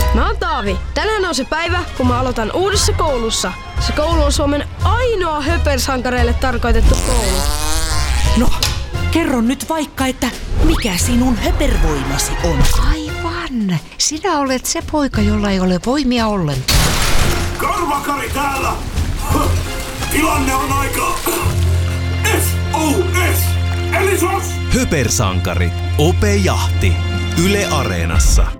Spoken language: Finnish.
Mä oon Taavi. Tänään on se päivä, kun mä aloitan uudessa koulussa. Se koulu on Suomen ainoa höpersankareille tarkoitettu koulu. No, kerro nyt vaikka, että mikä sinun höpervoimasi on? Aivan. Sinä olet se poika, jolla ei ole voimia ollenkaan. Karvakari täällä! Tilanne on aika... SOS! Eli SOS! Höpersankari. Ope Jahti. Yle Areenassa.